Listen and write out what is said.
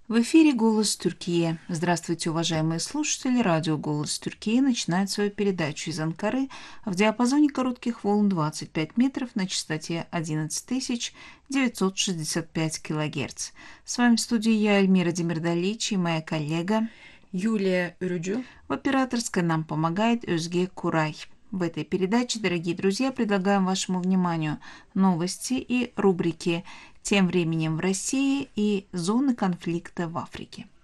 В эфире «Голос Тюркии». Здравствуйте, уважаемые слушатели. Радио «Голос Тюркии» начинает свою передачу из Анкары в диапазоне коротких волн 25 метров на частоте 11965 килогерц. С вами в студии я, Эльмира Демирдалич, и моя коллега Юлия Рюдю. в операторской нам помогает Özge Курай. В этой передаче, дорогие друзья, предлагаем вашему вниманию новости и рубрики «Тем временем в России» и «Зоны конфликта в Африке».